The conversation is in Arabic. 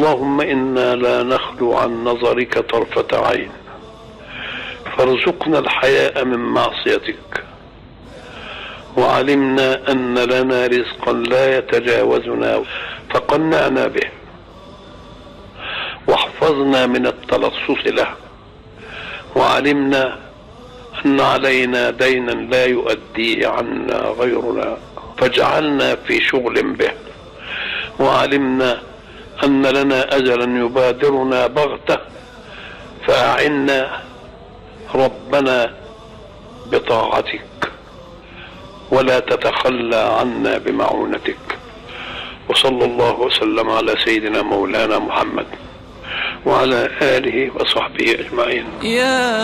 اللهم إنا لا نخلو عن نظرك طرفة عين، فارزقنا الحياء من معصيتك، وعلمنا أن لنا رزقا لا يتجاوزنا فقنعنا به، واحفظنا من التلصص له، وعلمنا أن علينا دينا لا يؤديه عنا غيرنا فاجعلنا في شغل به، وعلمنا أن لنا أجلا يبادرنا بغتة فأعنا ربنا بطاعتك ولا تتخلى عنا بمعونتك. وصلى الله وسلم على سيدنا مولانا محمد وعلى آله وصحبه أجمعين.